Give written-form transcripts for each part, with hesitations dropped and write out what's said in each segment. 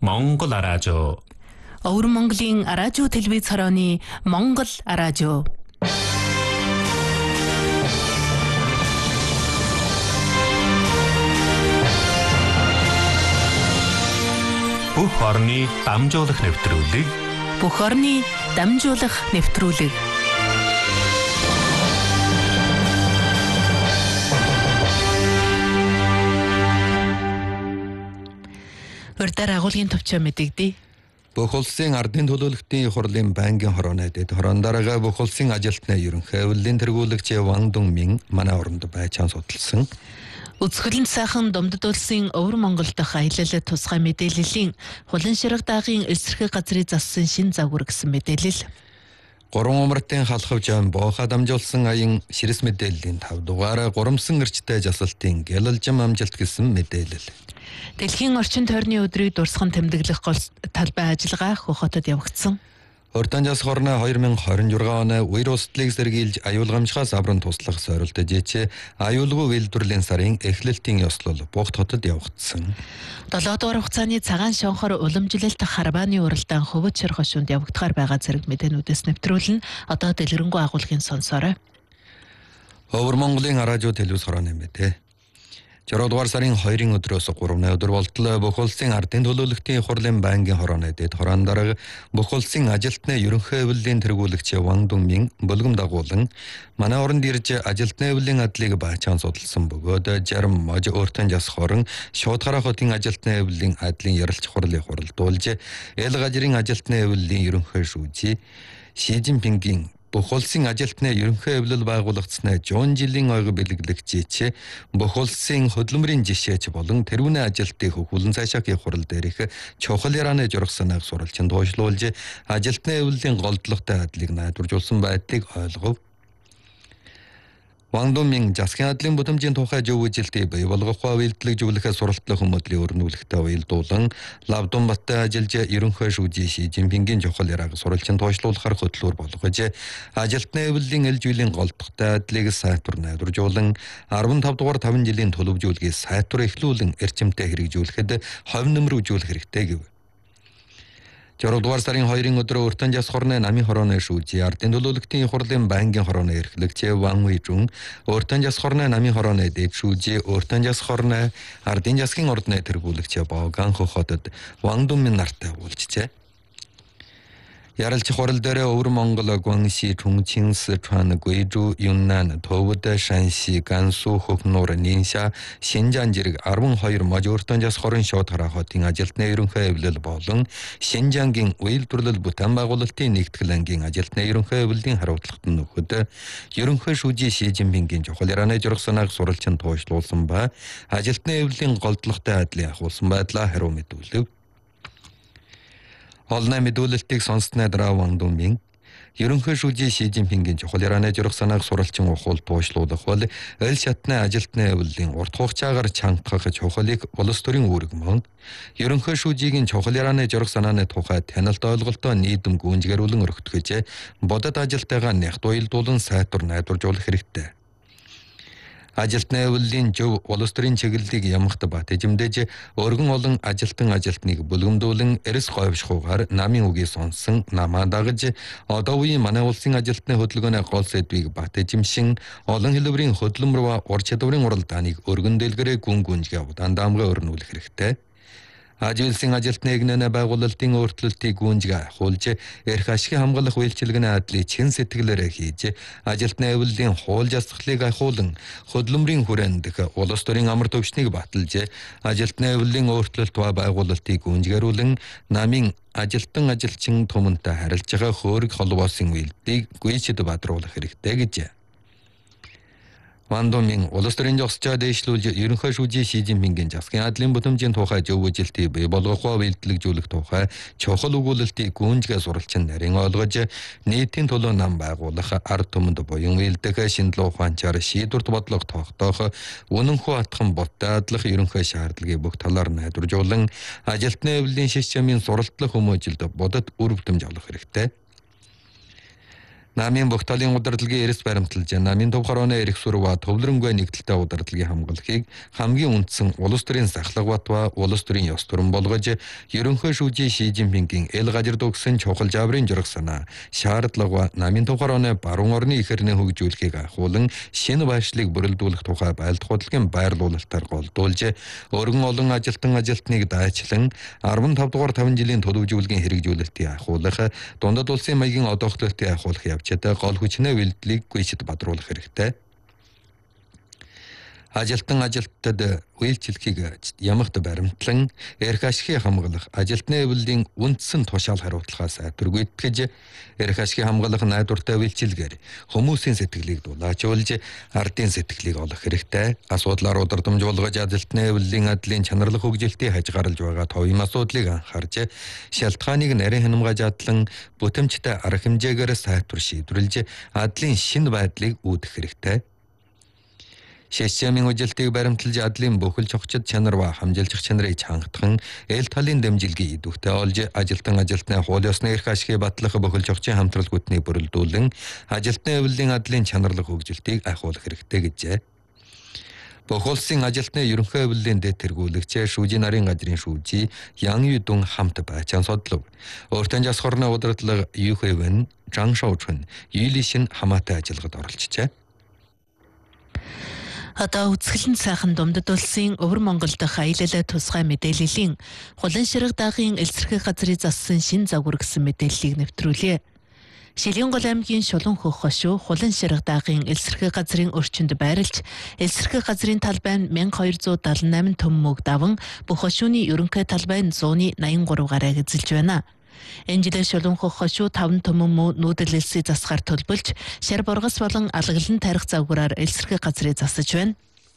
Монгол араажуу. Өвөр Монголын араажуу телевиз хорооны Монгол араажуу. Бүх орны дамжуулах нэвтрүүлэг. Бүх орны дамжуулах нэвтрүүлэг. Урьдаар агуулгын төвчөө мэдэгдээ. Бүх улсын ардын төлөөлөлтийн хурлын байнгын хорооны дэд хорон дараагаа бүх улсын ажилтны ерөнхий хөвлийн тэргүүлэгч Ван Дунмин манай оронд байчаан судалсан. Үзэсгэлэнт сайхан Домдод улсын Өвөр Монгол дахь аялал тусгай мэдээллийн хулан ширэг даагийн эсрэг газрыг зассан шин загвар гэсэн мэдээлэл. 3 умартын халахвч боохад амжуулсан аян ширэс мэдээллийн 5 дугаар гурамсан эрчтэй жасалтын гялалжим амжилт гэсэн мэдээлэл. Дэлхийн орчин тойрны өдрийг дурсган тэмдэглэх гол талбай ажиллагаа Хөх хотод явагдсан. Урьдчилан jas хорны 2026 оны үер устдалыг сэргийлж аюулгамжхаас авран туслах сойролтой жийч аюулгүй үйлдвэрлэлийн сарын эхлэлтийн ёслол Богд хотод явагдсан. 7 дугаар хугацааны цагаан шонхор уламжлалт харбааны уралдаан хөвөт шир хошуунд явагдахаар байгаа зэрэг мэдээнүүдээс нэвтрүүлэн одоо дэлгэрэнгүй агуулгын сонсоорой. Өвөр Монголын араажуу телевиз хорооны мэдээ. 6 дугаар сарын 2-ын өдрөөс 3-ны өдөр болтол бүх улсын ардын төлөөлөлтийн хурлын байнгын хорооны дэд хорон дарга бүх улсын ажилтны ерөнхий хөвлийн тэргүүлэгч Ван Дунмин бүлгэм дагуулan манай оронд ирж ажилтны хөвлийн адлыг байчаан судалсан бөгөөд жарим мож өөртөө jas хорон шуудхараа хотын ажилтны хөвлийн адлын ярилч хурлыг хуралдуулж эл газрын ажилтны хөвлийн ерөнхий шүүжи Ши Цзиньпингийн бүх улсын ажилтны ерөнхий хөвлөл байгуулагдсны 100 жилийн ойг бэлгэлэгчээч бүх улсын хөдөлмөрийн жишээч болон тэрүүний ажилтны хөвлөн цаашаагийн хурал дээрх чухал яраны жургасаныг суралцсан тоошлуулж ажилтны хөвлийн голдлоготой адлыг найдваржуулсан байдлыг ойлгов. Ван Дунмин засгийн адлын бүтэмжийн тухай зөв үжилтийг бий болгохоо үйлдэлжүүлэхээ суралтлах хүмүүлийн өрнүүлэгтэй уялдуулан Лавдун баттай ажиллаж ерөнхий шүүжи Ши Цзиньпингийн чухал яриаг суралцсан тоошлуулахар хөтлөөр болгож ажилтны хөвлийн эл жилийн голдогтой адлыг сайтвар найдваржуулан 15 дугаар 5 жилийн төлөвжүүлгийг сайтвар эхлүүлэн эрчимтэй хэрэгжүүлэхэд ховь нэмрүүлжүүлэх хэрэгтэй гэв. 6 дугаар сарын 2-ын өдөр урьдчилан jas хорны намын хорооны шүүжи ардын төлөөлөлтийн хурлын байнгын хорооны эрхлэгч Ван Уйжун урьдчилан jas хорны намын хорооны дэд шүүжи урьдчилан jas хорны ардын жасгийн ордны тэргүүлэгч Боган Хөх хотод Ван Дунмин нартай уулзжээ. Ярилч хурал дээр Өвөр Монгол, Гуанши, Чунчин, Сычуан, Гуйжу, Юннан, Төвөд, Шанси, Гансу, Хөхнуур, Нинша, Шинжаан зэрэг 12 мож урьдчилан jas хорын шуудхараа хотын ажилтны ерөнхий хөвлөл болон Шинжаангийн үйлдвэрлэл бүтээн байгуулалтын нэгтгэл ангийн ажилтны ерөнхий хөвлийн хариуцлагт нөхөд ерөнхий шүүжи Ши Цзиньпингийн чухал яраны жургасаныг суралцсан тоошлуулсан ба ажилтны хөвлийн голдлоготой адлыг ахуулсан байдлаа хариу мэдүүлв. Олны мэдүүлэлтийг сонссноо дараа Ван Дунмин ерөнхий шүүжи Ши Цзиньпингийн чухал яраны жургасаныг суралцсан ухуул тоошлуулах бол эл шатны ажилтны хөвлийн урт хугацаагаар чангах чухлыг улс төрийн үүрэг мөн ерөнхий шүүжигийн чухал яраны жургасаны тухай таналт ойлголтоо нийтэм гүнзгийрүүлэн өргөтгөж бодит ажилтайгаа нягт уялдуулан сайтвар найдваржуулах хэрэгтэй. Ажилтны хөвлийн зөв улс төрийн чиглэлийг ямагт бат эзэмдэж өргөн олон ажилтныг бүлгэмдүүлэн эрс говьшхуугаар намын үгийг сонсон намаа дагаж одоо үеийн манай улсын ажилтны хөдөлгөөний гол сэдвийг бат эзэмшин олон хэлбэрийн хөдөлмөр ба ур чадварын уралдааныг өргөн дэлгэрээ гүнзгий удаан даамгай өрнүүлэх хэрэгтэй. Ажилтны нэгнэнэ байгуулалтын өөрчлөлтийг гүнзгий хуулж эрх ашиг хамгаалах үйлчилгээний адлыг чин сэтгэлээрээ хийж ажилтны хөвлийн хууль засаглалыг ахиулан хөдөлмөрийн хүрээнд улс төрийн амар төвчнийг баталж ажилтны хөвлийн өөрчлөлт ба байгуулалтыг гүнзгийрүүлэн намын ажилчин томонтой харилцаж байгаа хөөрг холбоосын үйлдэлийг гүйцэд бадруулах хэрэгтэй гэж. Ван Дунмин улс төрийн зохистой дэвшлүүлж ерөнхий шүүжи Ши Цзиньпингийн засгийн адлын бүтэмжийн тухай зөв үжилтийг бий болгохоо үйлдэлжүүлэх тухай чухал өгүүлэлтийг гүнзгий суралцсан нарийн ойлгож нийтийн төлөө нам байгуулах ард түмэнд буян үйлдэх шинжилгээ ухаанчаар шийдвэрт бодлого тогтоох үнэнхүү атхан боттой адлах ерөнхий шаардлагыг бүх талаар найдваржуулан ажилтны хөвлийн шиш чамын суралцлах хүмүүжилд бодит үр бүтэмж олох хэрэгтэй. Намын бүх талын удирдлагын эрс баримталж, намын төв хорооны эрх сурва төвлөрөнгөө нэгдэлтэй удирдлагын хамгаалахыг хамгийн үндсэн улс төрийн сахлах бат ба улс төрийн ёс төрөн болгож, ерөнхий шүүжийн Ши Жинпингийн эл газар дөгсөн чухал жаврын журах санаа, шаардлага намын төв хорооны баруун орны ихэрний хөгжүүлэхийг ахуулан шинэ байршлыг бүрэлдүүлэх тухай байлдах бодлогын байрлуулалтаар голдуулж, өргөн олон ажилтныг дайчлан 15 дугаар 50 жилийн төлөвжүүлгийн хэрэгжүүлэлтийг ахуулах, дундад улсын маягийн одоохлолтыг ахуулах явцад гол хүчнээ үйлдэлийг гүйцэд бадруулах хэрэгтэй. Ажилтнад үйлчлэхийг ямагт баримтлан эрх ашигыг хамгаалах, ажилтны эвлэлийн үндсэн тушаал хариуцлагаас түргүйтгэж, эрх ашигыг хамгаалах найдвартай үйлчилгээр хүмүүсийн сэтгэлийг дулаачуулж, ардын сэтгэлийг олох хэрэгтэй. Асуудлаар удирдамж болгож, ажилтны эвлэлийн адлын чанарлах хөгжилтийг хажгаарлаж байгаа товын асуудлыг анхаарч, шалтгааныг нарийн хянамгаж адлан бүтэмжтэй арга хэмжээгээр сайтвар шийдвэрлэж, адлын шинэ байдлыг үүдэх хэрэгтэй. Шэсчэмийн үжилтийг баримталж, адлын бүхэл чухчид чанар ба хамжилчих чанарыг чангатхан, эл талын дэмжилгээ идэвхтэй олж, ажилтны хууль ёсны эрх ашигыг батлах бүхэл чухчийн хамтрал гүтнийг бүрэлдүүлэн, ажилтны эвлэлийн адлын чанарлах хөгжилтийг ахиулах хэрэгтэй гэжээ. Бүх улсын ажилтны ерөнхий эвлэлийн дэд тэргүүлэгч шүүжийн нарийн газрын шүүжий Ян Юдун хамт байцаан содлов. Өөртөө жас хорны удирдлага Ю Хэвэн, Жан Шоучун, Ю Лишин хамаатай ажиллагад оролцжээ. Одоо үзэсгэлэн сайхан Думдад улсын Өвөр Монгол дахь аялал тусгай мэдээллийн Хулан ширэг даагийн элсэрхэг газрын зассан шин загвар гэсэн мэдээллийг нэвтрүүлье. Шилэнгол аймгийн Шулуун хөх хошуу Хулан ширэг даагийн элсэрхэг газрын өрчөнд байрлаж, элсэрхэг газрын талбай нь 1278 төм мөг даван, бүх хошууны ерөнхий талбай нь 183 гараг эзэлж байна. Энэ жилээр Шулуун хөх хошуу 5 төмөн мөв нүүдэл элсээ засахаар төлбөлж, шар боргос болон алгалан тарих завгаараар элсэрхэг газрыг засаж байна.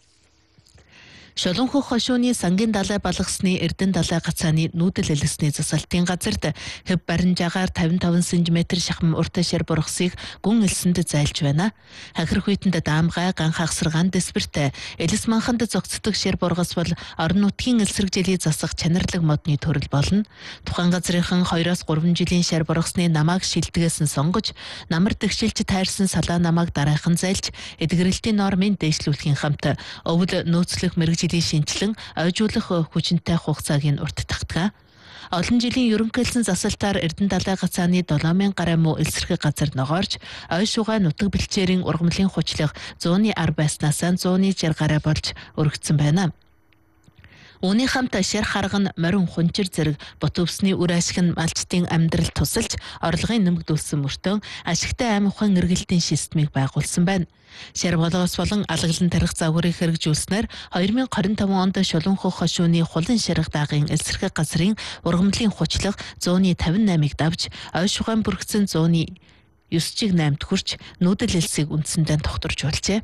Шулуун хөх хошууны сангийн далай балгасны Эрдэнэ далай гацааны нүүдэл элсний засалтын газарт хэв баримжаагаар 55 см шахам уртай шар боргосыг гүн элсэнд зайлж байна. Хахир хүйтэнд даамгай, ган хагсаргаан дэсбэртэй элс манханд зогцдог шар боргос бол орон нутгийн элсэргжлийг засах чанарлаг модны төрөл болно. Тухайн газрынхан 2-3 жилийн шар боргосны намааг шилдгээс нь сонгож, намар тэгшилж тайрсан салаа намааг дараахан зайлж, эдгэрэлтийн нормын дээшлүүлэхийн хамт өвөл нөөцлөх мэрэгжлийн шинжилэн ойжуулах хүчинтэй хугацааг нь урт тагтгаа. Олон жилийн ерөнхийлсэн засалтаар Эрдэнэ далай гацааны 7000 гаруй муу элсэрхэг газар ногоорч, ой шугай нутаг бэлчээрийн ургамлын хучлах 110 байснаас 160 гаруй болж өргөцсөн байна. Үүний хамт шар харган, морин хунчир зэрэг бот өвсний үр ашиг нь малчдын амьдрал тусалж, орлогын нэмэгдүүлсэн мөртөө ашигтай аймаг ухаан эргэлтийн системийг байгуулсан байна. Шар болгоос болон алгалан тарих загварыг хэрэгжүүлснээр 2025 онд Шулуун хөх хошууны Хулан ширэг даагийн элсэрхэг газрын ургамлын хучлах 158-ыг давж, ой шугайн бүрхсэн 109-8-д хүрч нүүдэл элсийг үндсэндээ тогтворж болжээ.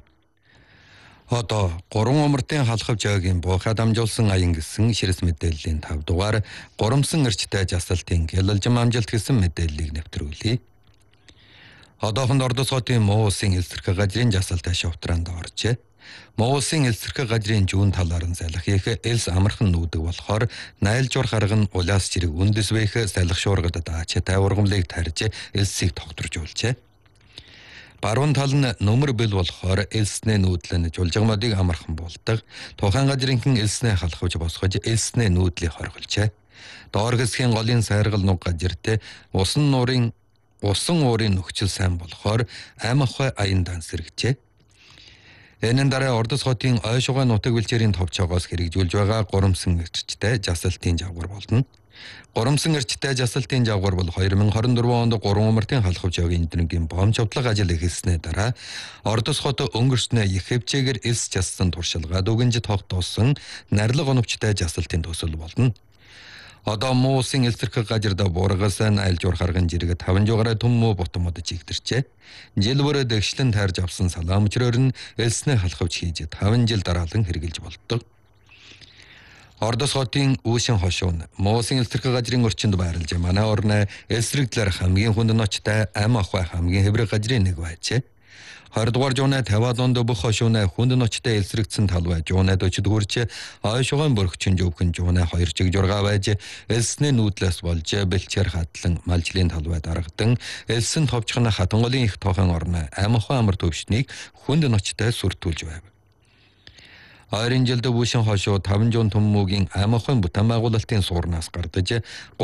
Одоо 3 умартын халахв жаагийн буухад амжуулсан аян гэсэн ширэс мэдээллийн 5 дугаар горомсон эрчтэй жасалтын гялалжим амжилт гэсэн мэдээллийг нэвтрүүлье. Одоохонд Ордос хотын Муу улсын элсэрхэг газрын жасалтай шавтраанд оржээ. Муу улсын элсэрхэг газрын зүүн талаар нь салах их элс амархан нүүдэг болохоор найлжуур харга нь улаас жирэг үндэс бэх салах шуургад даачтай ургамлыг тарьж элсийг тогтворж болжээ. Баруун тал нь нөмөр бэл болохоор элснээ нүүдлэн жулжгамодыг амархан болдог. Тухайн газрынхан элснээ халахвж босгож элснээ нүүдлийг хорголжээ. Доор хэсгийн голын сайргал нуг газарт усан уурын нөхцөл сайн болохоор аймаг ухай аян дан сэргэжээ. Энэ дараа Ордос хотын ой шугай нутаг бэлчээрийн товчоогоос хэрэгжүүлж байгаа горомсон эрчтэй жасалтын жавгар болно. Горомсон эрчтэй жасалтын жавгар бол 2024 онд 3 умартын халахв жаагийн эднүгийн бомж автлага ажил эхэлснээр дараа Ордос хот өнгөрснөө их хэмжээгээр элс жассан туршилгаа дүгнж тогтоосон нарилга оновчтой жасалтын төсөл болно. Одоо Муу улсын элсэрхэг газарда буургаас айлжуур харган жирэг 5 жугаараа төммө бутмод чигтэрчээ. Жил бүр дэгшлэн тайрж авсан салаамчроор нь элснээ халахвч хийж 5 жил дараалан хэрглэж болдог. Ордос хотын Үүшин хошуун Муу улсын элсэрхэг газрын өрчөнд байрлаж манай орны элсрэгдлэр хамгийн хүнд ночтой аймаг ухай хамгийн хэврэг газрын нэг байжээ. 20 дугаар жууны 50 онд бүх хошууны хүнд ночтой элсрэгдсэн тал байж жууны 40 хүрч ойшгоон бүрхчин жөвгөн жууны 2 чиг жургаа байж элсний нүүдлээс болж бэлчээр хадлан малжлын талбай дарагдан элсэн товчхон хатанголын их тоохон орно амхан амар төвшнийг хүнд ночтой сүртүүлж байв. Ойрын жилд бүшин хошуу 5 жуун төммөгийн амхан бүтээн байгуулалтын суурнаас гардаж